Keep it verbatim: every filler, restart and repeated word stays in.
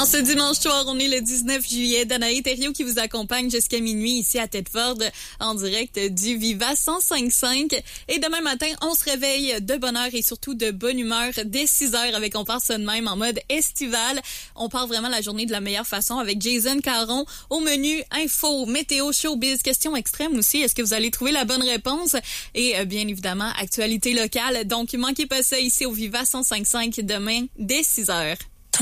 En ce dimanche soir, on est le dix-neuf juillet. Danae Thériault qui vous accompagne jusqu'à minuit ici à Thetford en direct du Viva cent cinq cinq. Et demain matin, on se réveille de bonne heure et surtout de bonne humeur dès six heures avec On part ça de même en mode estival. On part vraiment la journée de la meilleure façon avec Jason Caron. Au menu, info, météo, showbiz, questions extrêmes aussi. Est-ce que vous allez trouver la bonne réponse? Et euh, bien évidemment, actualité locale. Donc, manquez pas ça ici au Viva cent cinq cinq demain dès six heures.